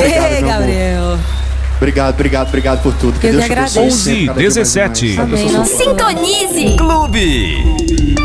obrigado, Ei, meu amor. Gabriel. Obrigado por tudo. Que Eu Deus que te abençoe agradeço. sempre, cada dia mais e mais. Amém, nossa. Sintonize. Clube.